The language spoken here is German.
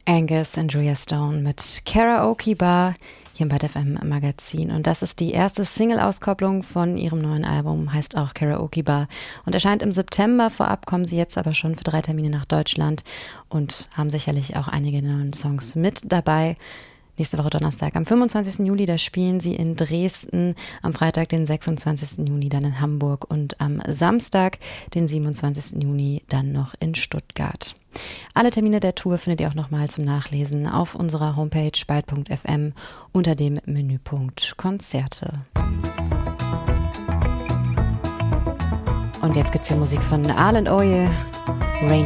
Angus und Julia Stone mit Karaoke Bar hier im Bad FM Magazin. Und das ist die erste Single-Auskopplung von ihrem neuen Album, heißt auch Karaoke Bar und erscheint im September. Vorab kommen sie jetzt aber schon für 3 Termine nach Deutschland und haben sicherlich auch einige neuen Songs mit dabei. Nächste Woche Donnerstag, am 25. Juli, da spielen sie in Dresden, am Freitag, den 26. Juni, dann in Hamburg und am Samstag, den 27. Juni, dann noch in Stuttgart. Alle Termine der Tour findet ihr auch nochmal zum Nachlesen auf unserer Homepage spalt.fm unter dem Menüpunkt Konzerte. Und jetzt gibt's hier Musik von Arlen Oye, Rain